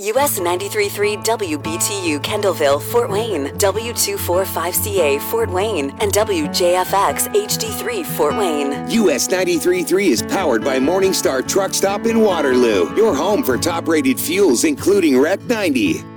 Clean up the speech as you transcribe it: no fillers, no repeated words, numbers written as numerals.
US 93.3 WBTU Kendallville, Fort Wayne, W245CA Fort Wayne, and WJFX HD3 Fort Wayne. US 93.3 is powered by Morningstar Truck Stop in Waterloo, your home for top-rated fuels including Rec 90.